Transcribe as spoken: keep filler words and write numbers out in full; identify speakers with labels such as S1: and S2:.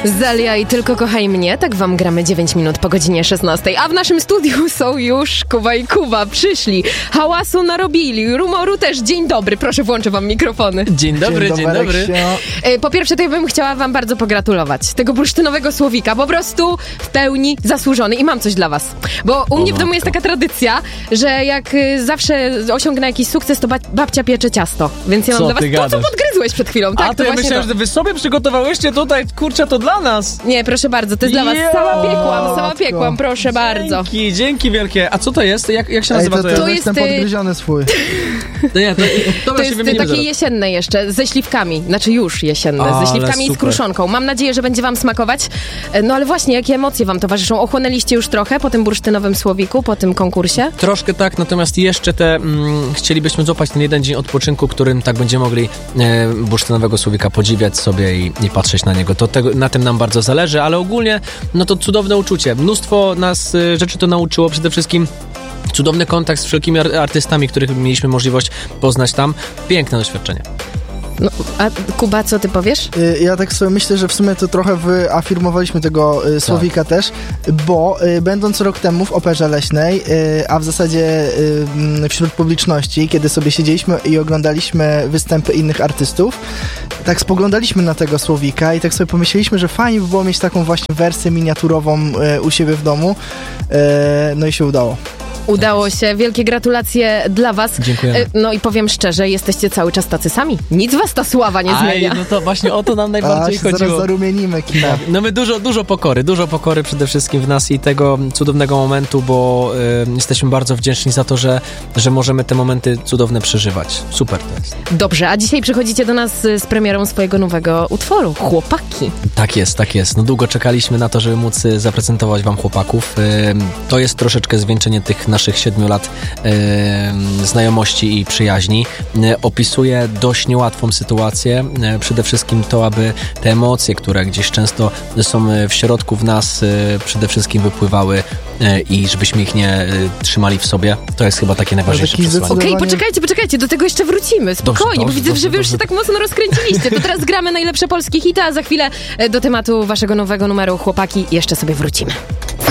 S1: Zalia i Tylko kochaj mnie, tak wam gramy dziewięć minut po godzinie szesnastej, a w naszym studiu są już Kuba i Kuba, przyszli, hałasu narobili, rumoru też. Dzień dobry, proszę włączę wam mikrofony.
S2: Dzień dobry, dzień, dzień dobry.
S1: Po pierwsze, to ja bym chciała wam bardzo pogratulować tego bursztynowego słowika, po prostu w pełni zasłużony i mam coś dla was, bo u o mnie w domu jest taka tradycja, że jak zawsze osiągnę jakiś sukces, to babcia piecze ciasto, więc ja mam
S2: co
S1: dla was to, co podgryzłeś przed chwilą. Tak,
S2: a to, to ja myślałem, to. że wy sobie przygotowałyście tutaj, kurczę, to dla nas.
S1: Nie, proszę bardzo, to jest
S2: Yo!
S1: dla was. Sama piekłam, sama piekłam, proszę
S2: dzięki,
S1: bardzo.
S2: Dzięki, dzięki wielkie. A co to jest? Jak, jak się
S3: Ej,
S2: nazywa
S3: to?
S2: To,
S3: to,
S2: to
S3: jest ten podgryziony swój.
S2: To, nie, to, to,
S1: to jest takie zaraz. jesienne jeszcze, ze śliwkami, znaczy już jesienne,
S2: A,
S1: ze śliwkami i z kruszonką. Mam nadzieję, że będzie wam smakować. No ale właśnie, jakie emocje wam towarzyszą? Ochłonęliście już trochę po tym bursztynowym słowiku, po tym konkursie?
S2: Troszkę tak, natomiast jeszcze te mm, chcielibyśmy złapać ten jeden dzień odpoczynku, którym tak będziemy mogli e, bursztynowego słowika podziwiać sobie i, i patrzeć na niego. To tego, na tym nam bardzo zależy, ale ogólnie no to cudowne uczucie. Mnóstwo nas e, rzeczy to nauczyło, przede wszystkim cudowny kontakt z wszelkimi artystami, których mieliśmy możliwość poznać tam. Piękne doświadczenie.
S1: No, a Kuba, co ty powiesz?
S3: Ja tak sobie myślę, że w sumie to trochę wyafirmowaliśmy tego y, słowika tak. też, bo y, będąc rok temu w Operze Leśnej, y, a w zasadzie y, wśród publiczności, kiedy sobie siedzieliśmy i oglądaliśmy występy innych artystów, tak spoglądaliśmy na tego słowika i tak sobie pomyśleliśmy, że fajnie by było mieć taką właśnie wersję miniaturową y, u siebie w domu, y, no i się udało.
S1: Udało się. Wielkie gratulacje dla was.
S2: Dziękuję.
S1: No i powiem szczerze, jesteście cały czas tacy sami. Nic was ta sława nie zmienia.
S2: Aj, no to właśnie o to nam najbardziej
S3: A,
S2: chodziło.
S3: zaraz zarumienimy kina.
S2: No my dużo, dużo pokory, dużo pokory przede wszystkim w nas i tego cudownego momentu, bo y, jesteśmy bardzo wdzięczni za to, że, że możemy te momenty cudowne przeżywać. Super to jest.
S1: Dobrze, a dzisiaj przychodzicie do nas z premierą swojego nowego utworu, Chłopaki.
S2: Tak jest, tak jest. No długo czekaliśmy na to, żeby móc zaprezentować wam chłopaków. Y, to jest troszeczkę zwieńczenie tych naszych siedmiu lat e, znajomości i przyjaźni. E, opisuje dość niełatwą sytuację. E, przede wszystkim to, aby te emocje, które gdzieś często są w środku w nas, e, przede wszystkim wypływały e, i żebyśmy ich nie e, trzymali w sobie. To jest chyba takie najważniejsze przesłanie.
S1: Okej, okay, poczekajcie, poczekajcie, do tego jeszcze wrócimy. Spokojnie, dobrze,
S2: dobrze,
S1: bo widzę,
S2: dobrze,
S1: że wy już
S2: dobrze.
S1: się tak mocno rozkręciliście. To teraz gramy najlepsze polskie hity, a za chwilę do tematu waszego nowego numeru Chłopaki jeszcze sobie wrócimy.